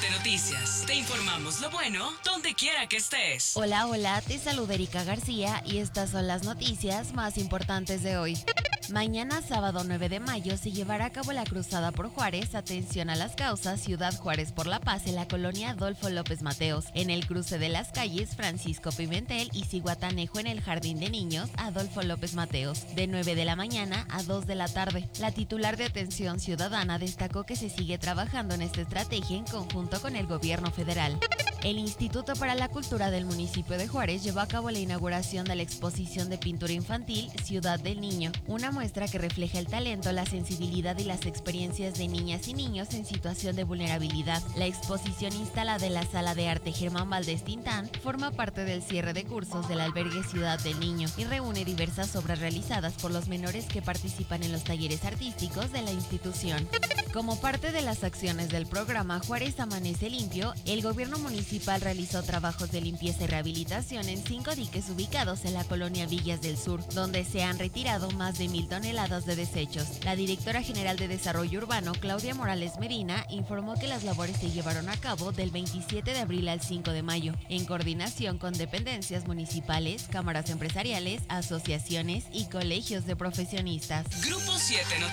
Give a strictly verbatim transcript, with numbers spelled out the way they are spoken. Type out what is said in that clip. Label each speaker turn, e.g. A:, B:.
A: siete Noticias. Te informamos lo bueno donde quiera que estés.
B: Hola, hola, te saluda Erika García y estas son las noticias más importantes de hoy. Mañana, sábado nueve de mayo, se llevará a cabo la Cruzada por Juárez, atención a las causas, Ciudad Juárez por la Paz en la colonia Adolfo López Mateos, en el cruce de las calles Francisco Pimentel y Cihuatanejo en el Jardín de Niños Adolfo López Mateos, de nueve de la mañana a dos de la tarde. La titular de Atención Ciudadana destacó que se sigue trabajando en esta estrategia en conjunto con el gobierno federal. El Instituto para la Cultura del municipio de Juárez llevó a cabo la inauguración de la exposición de pintura infantil Ciudad del Niño, una muestra que refleja el talento, la sensibilidad y las experiencias de niñas y niños en situación de vulnerabilidad. La exposición instalada en la Sala de Arte Germán Valdés Tintán forma parte del cierre de cursos del albergue Ciudad del Niño y reúne diversas obras realizadas por los menores que participan en los talleres artísticos de la institución. Como parte de las acciones del programa Juárez Amanece Limpio, el gobierno municipal realizó trabajos de limpieza y rehabilitación en cinco diques ubicados en la colonia Villas del Sur, donde se han retirado más de mil toneladas de desechos. La directora general de Desarrollo Urbano, Claudia Morales Medina, informó que las labores se llevaron a cabo del veintisiete de abril al cinco de mayo, en coordinación con dependencias municipales, cámaras empresariales, asociaciones y colegios de profesionistas.
A: Grupo siete